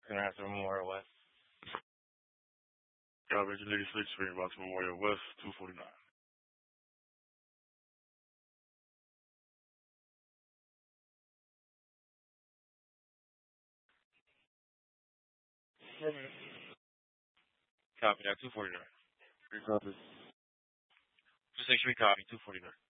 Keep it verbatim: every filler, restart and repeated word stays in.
Gonna have to Memorial West. Garbage Lady Six Spring about to Memorial West, two forty-nine. Copy that, two forty-nine. Three copies. two six three copy, two forty-nine.